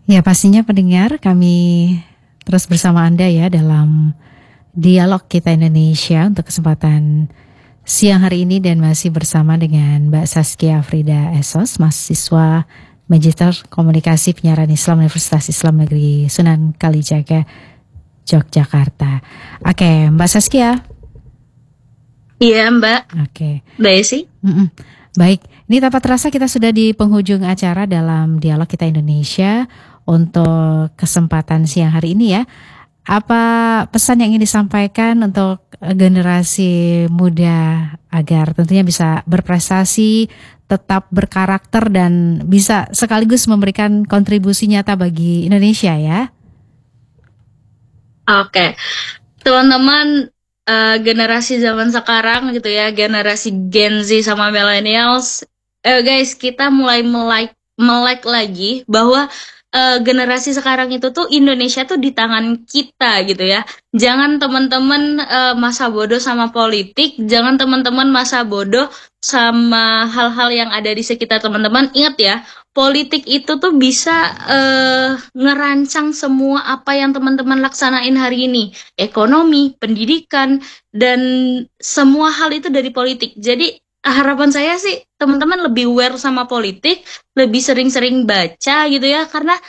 Ya, pastinya pendengar, kami terus bersama Anda ya dalam dialog kita Indonesia untuk kesempatan siang hari ini, dan masih bersama dengan Mbak Saskia Afrida Esos, mahasiswa Magister Komunikasi Penyiaran Islam Universitas Islam Negeri Sunan Kalijaga, Yogyakarta. Oke, Mbak Saskia. Iya, Mbak. Oke. Baik sih. Baik, ini tanpa terasa kita sudah di penghujung acara dalam dialog kita Indonesia untuk kesempatan siang hari ini ya. Apa pesan yang ingin disampaikan untuk generasi muda agar tentunya bisa berprestasi, tetap berkarakter, dan bisa sekaligus memberikan kontribusi nyata bagi Indonesia ya? Oke, teman-teman, generasi zaman sekarang gitu ya, generasi Gen Z sama Millennials, guys, kita mulai melek lagi bahwa generasi sekarang itu tuh Indonesia tuh di tangan kita gitu ya. Jangan teman-teman masa bodoh sama politik, jangan teman-teman masa bodoh sama hal-hal yang ada di sekitar teman-teman. Ingat ya, politik itu tuh bisa ngerancang semua apa yang teman-teman laksanain hari ini. Ekonomi, pendidikan, dan semua hal itu dari politik. Jadi harapan saya sih teman-teman lebih aware sama politik, lebih sering-sering baca gitu ya, karena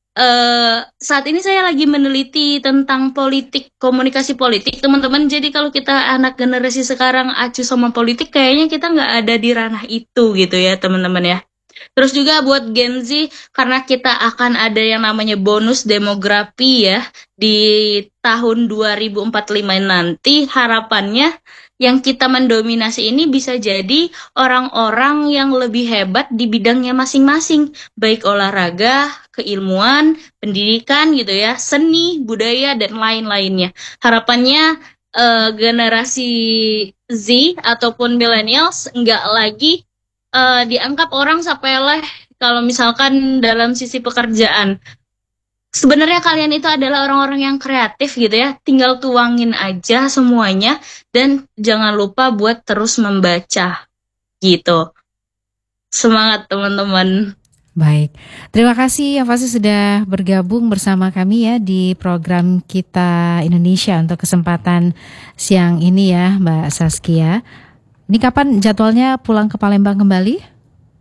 saat ini saya lagi meneliti tentang politik, komunikasi politik teman-teman. Jadi kalau kita anak generasi sekarang acuh sama politik, kayaknya kita nggak ada di ranah itu gitu ya teman-teman ya. Terus juga buat Gen Z, karena kita akan ada yang namanya bonus demografi ya di tahun 2045 nanti, harapannya yang kita mendominasi ini bisa jadi orang-orang yang lebih hebat di bidangnya masing-masing, baik olahraga, keilmuan, pendidikan gitu ya, seni, budaya, dan lain-lainnya. Harapannya generasi Z ataupun millennials nggak lagi dianggap orang sepele kalau misalkan dalam sisi pekerjaan. Sebenarnya kalian itu adalah orang-orang yang kreatif gitu ya, tinggal tuangin aja semuanya, dan jangan lupa buat terus membaca gitu. Semangat teman-teman. Baik, terima kasih yang pasti sudah bergabung bersama kami ya di program kita Indonesia untuk kesempatan siang ini ya, Mbak Saskia. Ini kapan jadwalnya pulang ke Palembang kembali?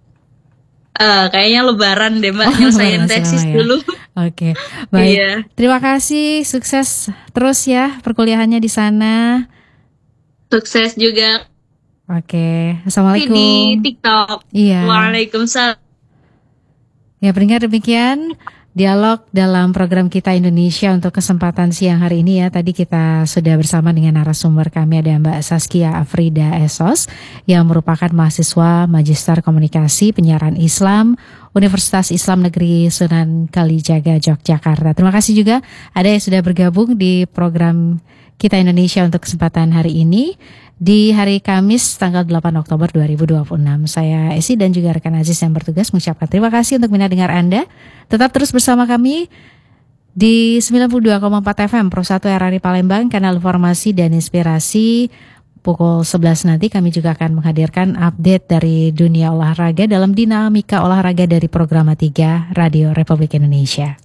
Kayaknya lebaran deh Mbak, nyelesain tesis ya. dulu. Oke, baik. Iya. Terima kasih, sukses terus ya perkuliahannya di sana. Sukses juga. Oke, Assalamualaikum. Di TikTok. Iya. Waalaikumsalam. Ya, pendengar, demikian dialog dalam program kita Indonesia untuk kesempatan siang hari ini ya. Tadi kita sudah bersama dengan narasumber kami, ada Mbak Saskia Afrida Esos yang merupakan mahasiswa Magister Komunikasi Penyiaran Islam Universitas Islam Negeri Sunan Kalijaga, Yogyakarta. Terima kasih juga ada yang sudah bergabung di program kita Indonesia untuk kesempatan hari ini di hari Kamis tanggal 8 Oktober 2026. Saya Esi dan juga rekan Aziz yang bertugas mengucapkan terima kasih untuk mendengar Anda. Tetap terus bersama kami di 92,4 FM Pro 1 RRI Palembang, kanal informasi dan inspirasi. Pukul 11 nanti kami juga akan menghadirkan update dari dunia olahraga dalam dinamika olahraga dari program 3 Radio Republik Indonesia.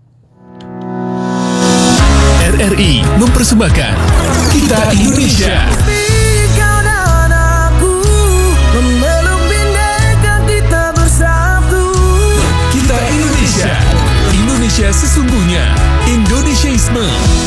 RRI mempersembahkan Kita Indonesia. Kita Indonesia. Indonesia sesungguhnya. Indonesiaisme.